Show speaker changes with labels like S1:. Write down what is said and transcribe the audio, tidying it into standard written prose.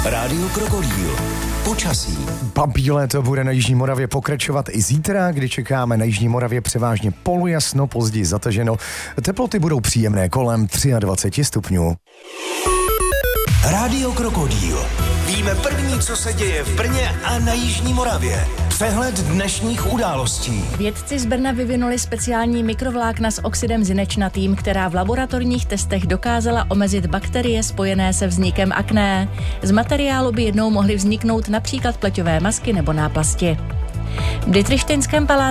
S1: Rádio Krokodýl. Počasí.
S2: Babí léto bude na Jižní Moravě pokračovat i zítra, kdy čekáme na Jižní Moravě převážně polojasno, později zataženo. Teploty budou příjemné kolem 23 stupňů.
S1: Rádio Krokodýl. Víme první, co se děje v Brně a na Jižní Moravě. Přehled dnešních událostí.
S3: Vědci z Brna vyvinuli speciální mikrovlákna s oxidem zinečnatým, která v laboratorních testech dokázala omezit bakterie spojené se vznikem akné. Z materiálu by jednou mohly vzniknout například pleťové masky nebo náplasti. V Ditrichštejnském paláci